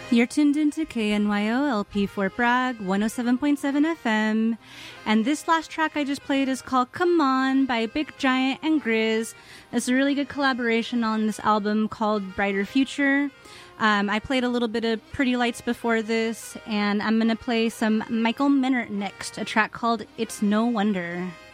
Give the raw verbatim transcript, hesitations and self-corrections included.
You're tuned into K N Y O L P Fort Bragg, one oh seven point seven F M. And this last track I just played is called Come On by Big Giant and Grizz. It's a really good collaboration on this album called Brighter Future. Um, I played a little bit of Pretty Lights before this, and I'm going to play some Michael Menert next, a track called It's No Wonder.